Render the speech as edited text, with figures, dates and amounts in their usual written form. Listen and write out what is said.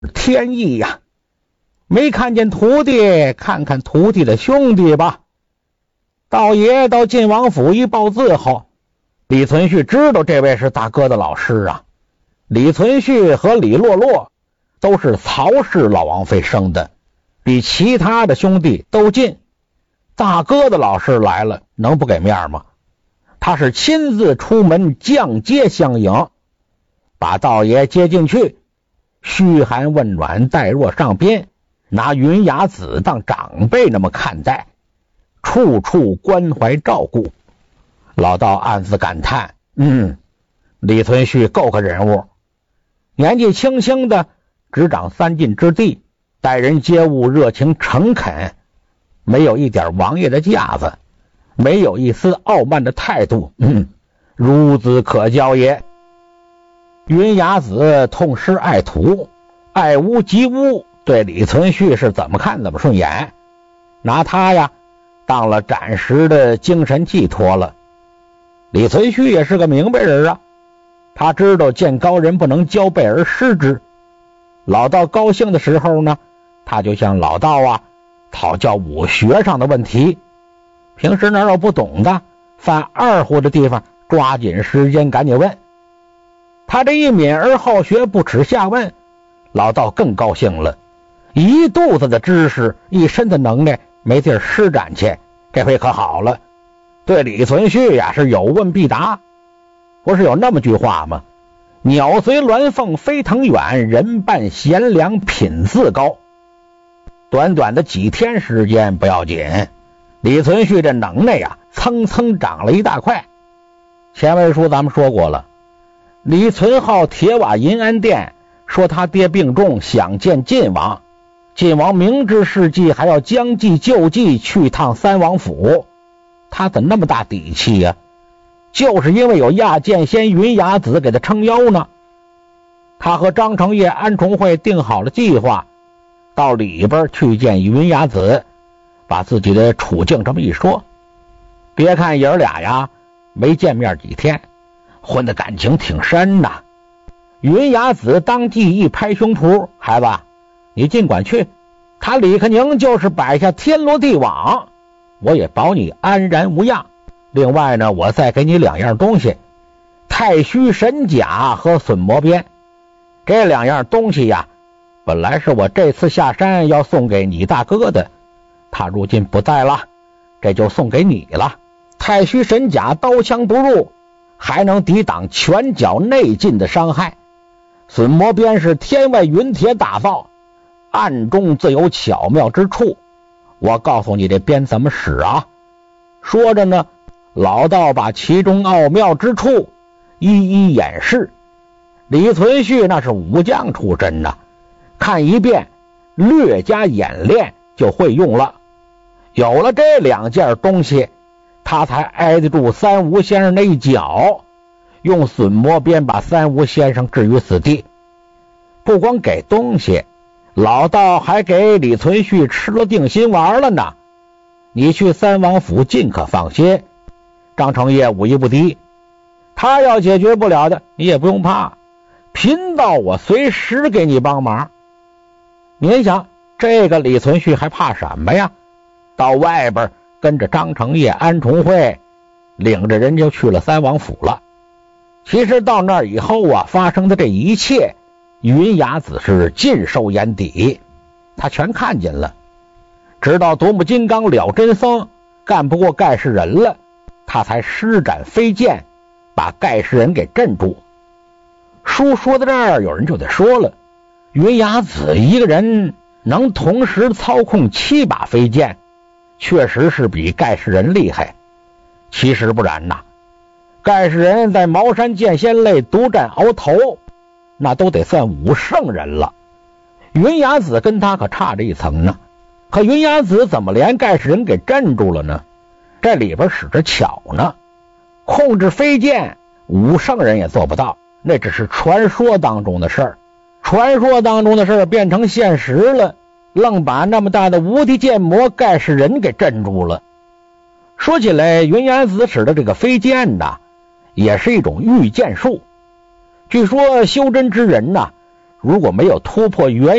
天意呀！没看见徒弟，看看徒弟的兄弟吧。道爷到晋王府一报字后，李存勖知道这位是大哥的老师啊。李存勖和李落落都是曹氏老王妃生的，比其他的兄弟都近。大哥的老师来了，能不给面吗？他是亲自出门降阶相迎，把道爷接进去，嘘寒问暖，待若上宾，拿云雅子当长辈那么看待，处处关怀照顾。老道暗自感叹，李存勖够个人物，年纪轻轻的执掌3晋之地，待人接物热情诚恳，没有一点王爷的架子，没有一丝傲慢的态度，孺子可教也。云雅子痛失爱徒，爱屋及乌，对李存勖是怎么看怎么顺眼，拿他呀当了暂时的精神寄托了。李存勖也是个明白人啊，他知道见高人不能交背而失之。老道高兴的时候呢，他就向老道啊讨教武学上的问题，平时哪有不懂的，犯二胡的地方抓紧时间赶紧问。他这一敏而好学，不耻下问，老道更高兴了，一肚子的知识，一身的能耐，没地儿施展去，这回可好了。对李存勖呀是有问必答。不是有那么句话吗？鸟随鸾凤飞腾远，人伴贤良品自高。短短的几天时间不要紧，李存勖这能耐呀蹭蹭长了一大块。前文书咱们说过了，李存浩铁瓦银安殿说他爹病重，想见晋王，晋王明知事计，还要将计就计去趟三王府。他怎那么大底气呀？就是因为有亚剑仙云雅子给他撑腰呢。他和张承业、安重会定好了计划，到里边去见云雅子，把自己的处境这么一说。别看爷儿俩呀没见面几天，混的感情挺深呐。云雅子当即一拍胸脯，孩子你尽管去，他李克宁就是摆下天罗地网，我也保你安然无恙。另外呢，我再给你2样东西，太虚神甲和损魔鞭。这2样东西呀，本来是我这次下山要送给你大哥的，他如今不在了，这就送给你了。太虚神甲刀枪不入，还能抵挡拳脚内劲的伤害。损魔鞭是天外云铁打造，暗中自有巧妙之处。我告诉你这鞭怎么使啊。说着呢，老道把其中奥妙之处一一演示。李存勖那是武将出身呐，看一遍略加演练就会用了。有了这2件东西，他才挨得住三吴先生那一脚，用损魔鞭把三吴先生置于死地。不光给东西，老道还给李存勖吃了定心丸了呢。你去三王府尽可放心，张承业武艺不低，他要解决不了的你也不用怕，贫道我随时给你帮忙。您想这个李存勖还怕什么呀？到外边跟着张承业、安重会，领着人就去了三王府了。其实到那儿以后啊，发生的这一切，云雅子是尽收眼底，他全看见了。直到独木金刚了真僧干不过盖世人了，他才施展飞剑把盖世人给镇住。书说到这儿，有人就得说了，云雅子一个人能同时操控7把飞剑，确实是比盖世人厉害。其实不然呐，盖世人在茅山剑仙类独占鳌头，那都得算武圣人了。云雅子跟他可差着一层呢。可云雅子怎么连盖世人给镇住了呢？这里边使着巧呢。控制飞剑，武圣人也做不到，那只是传说当中的事儿。传说当中的事儿变成现实了，愣把那么大的无敌剑魔盖世人给镇住了。说起来，云雅子使的这个飞剑呐，也是一种御剑术。据说修真之人呐， 如果没有突破原